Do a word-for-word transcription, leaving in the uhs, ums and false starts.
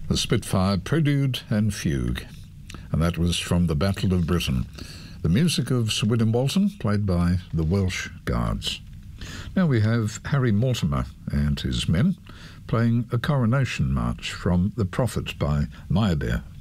The Spitfire Prelude and Fugue, and that was from the Battle of Britain. The music of Sir William Walton, played by the Welsh Guards. Now we have Harry Mortimer and his men playing a coronation march from The Prophet by Meyerbeer.